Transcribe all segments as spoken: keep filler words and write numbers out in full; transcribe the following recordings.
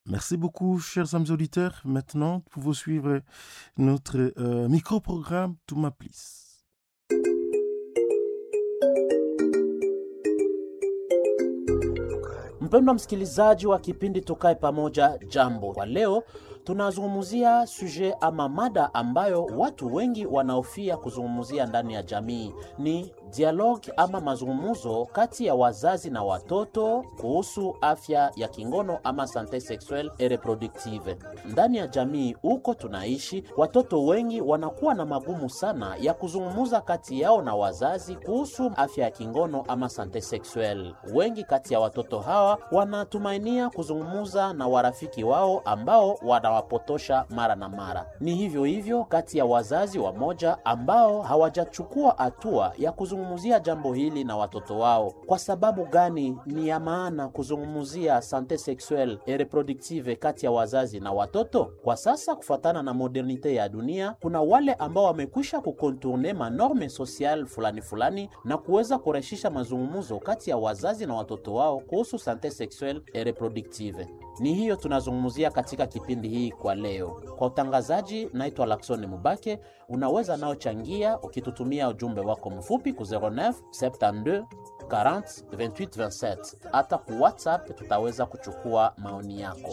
Merci beaucoup, chers amis auditeurs. Maintenant, vous pouvez suivre notre euh, micro-programme Tuma Please. Mpendwa msikilizaji wa kipindi Tukae Pamoja, jambo. Kwa leo tunazungumzia suje ama mada ambayo watu wengi wanaofia kuzungumzia ndani ya jamii. Ni dialogue ama mazungumzo kati ya wazazi na watoto kuhusu afya ya kingono ama sante sexuelle et reproductive. Ndani ya jamii huko tunaishi, watoto wengi wanakuwa na magumu sana ya kuzungumza kati yao na wazazi kuhusu afya ya kingono ama sante sexuelle. Wengi kati ya watoto hawa wanatumainia kuzungumza na warafiki wao ambao wanawapotosha mara na mara. Ni hivyo hivyo kati ya wazazi wamoja ambao hawajachukua hatua ya kuzungumzia jambo hili na watoto wao. Kwa sababu gani ni ya maana kuzungumzia sante sexuelle et reproductive kati ya wazazi na watoto? Kwa sasa, kufuatana na modernite ya dunia, kuna wale ambao wamekwisha kukontourne manorme social fulani fulani na kuweza kureshisha mazungumzo kati ya wazazi na watoto wao kuhusu sante sexuelle et reproductive. Ni hiyo tunazungumzia katika kipindi hii kwa leo. Kwa utangazaji, naitwa Laksoni Mubake. Unaweza nao changia ukitutumia ujumbe wako mfupi ku zero neuf sept-deux quarante vingt-huit vingt-sept. Hata ku WhatsApp tutaweza kuchukua maoni yako.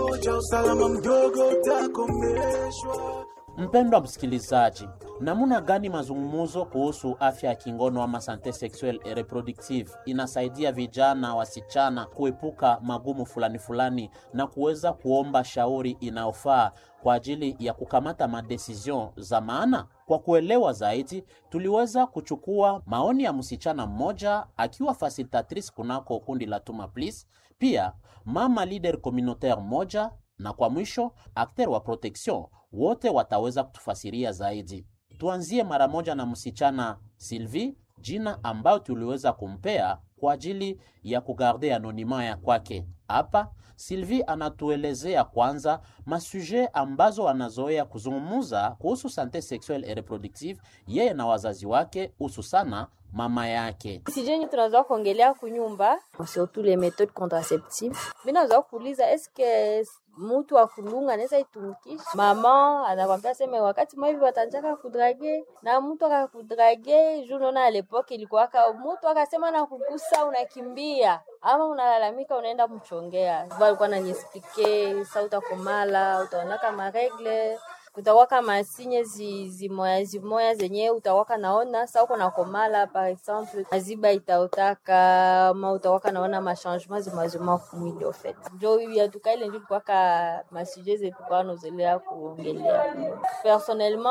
Mpendwa msikilizaji, namuna gani mazungumzo kuhusu afya ya kingono ama sante sexuelle et reproductive inasaidia vijana wasichana kuepuka magumu fulani fulani na kuweza kuomba shauri inayofaa kwa ajili ya kukamata madecision za maana? Kwa kuelewa zaidi, tuliweza kuchukua maoni ya msichana mmoja akiwa facilitatrice kunako kundi la Tuma Please, pia mama leader communautaire moja, na kwa mwisho acteur wa protection. Wote wataweza kutufasiria zaidi. Tuanzie mara moja na msichana Sylvie, jina ambayo tuliweza kumpea kwa ajili ya kugarde anonima ya kwake. Hapa Sylvie anatuelezea kwanza masuje ambazo anazoea kuzungumza kuhusu sante sexuelle et reproductive yeye na wazazi wake, hususana mama yake. Sijeni tunazoa kuongelea kunyumba surtout les méthodes contraceptives. Mimi nazoa kuuliza eske mtu wa kulunga anaweza itumikisha? Mama anakwambia sema wakati maivi watanjaka kudrage na mtu akakudrage, junaona à l'époque ilikuwa ka mtu akasema na kugusa unakimbia ama unalalamika unaenda mchongea. Walikuwa ananiexpliquer sauta komala, utaona kama regle, utawaka masinye zi zimoya zimoya zenye utawaka naona sa uko na komala par exemple aziba itaotaka ma utawaka naona ma changement zimazima kumwili au fait. Jo ya tukaile ndio kwa ka masuje zetu kwa nozelea kuongelea. Personnellement